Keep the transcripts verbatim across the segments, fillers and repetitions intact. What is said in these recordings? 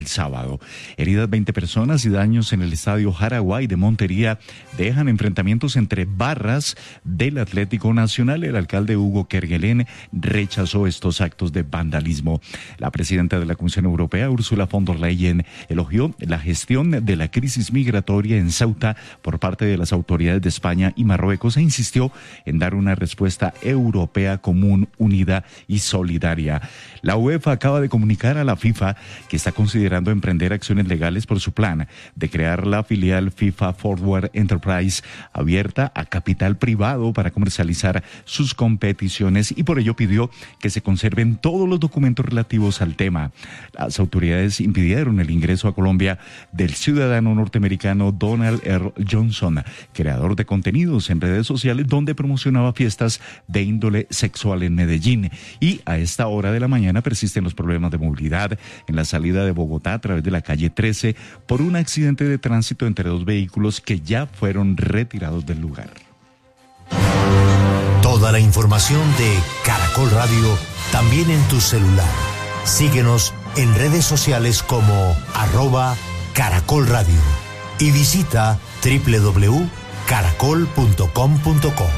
el sábado. Heridas veinte personas y daños en el estadio Jaraguay de Montería dejan enfrentamientos entre barras del Atlético Nacional. El alcalde Hugo Kerguelen rechazó estos actos de vandalismo. La presidenta de la Comisión Europea, Ursula von der Leyen, elogió la gestión de la crisis migratoria en Ceuta por parte de las autoridades de España y Marruecos e insistió en dar una respuesta europea común, unida y solidaria. La UEFA acaba de comunicar a la FIFA que está considerando emprender acciones legales por su plan de crear la filial FIFA Forward Enterprise abierta a capital privado para comercializar sus competiciones y por ello pidió que se conserven todos los documentos relativos al tema. Las autoridades impidieron el ingreso a Colombia del ciudadano norteamericano Donald R. Johnson, creador de contenidos en redes sociales donde promocionaba fiestas de índole sexual en Medellín. Y a esta hora de la mañana persisten los problemas de movilidad en la salida de Bogotá a través de la calle trece por un accidente de tránsito entre dos vehículos que ya fueron retirados del lugar. Toda la información de Caracol Radio también en tu celular. Síguenos en redes sociales como arroba Caracol Radio y visita doble u doble u doble u punto caracol punto com punto co.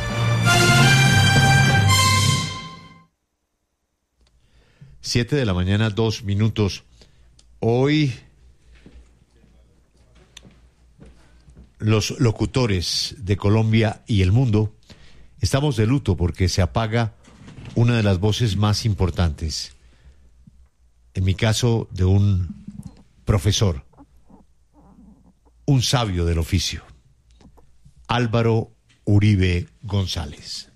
Siete de la mañana, dos minutos. Hoy los locutores de Colombia y el mundo estamos de luto porque se apaga una de las voces más importantes. En mi caso, de un profesor, un sabio del oficio, Álvaro Uribe González.